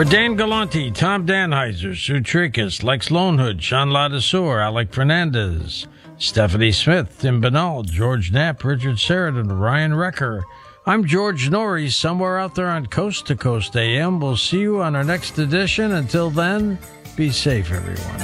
For Dan Galante, Tom Danheiser, Sue Trickus, Lex Lonehood, Sean Ladesseur, Alec Fernandez, Stephanie Smith, Tim Banal, George Knapp, Richard Sheridan, Ryan Recker. I'm George Norrie, somewhere out there on Coast to Coast AM. We'll see you on our next edition. Until then, be safe, everyone.